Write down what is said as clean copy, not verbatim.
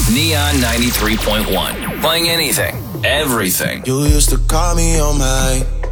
Neon 93.1. Playing anything, everything. You used to call me on my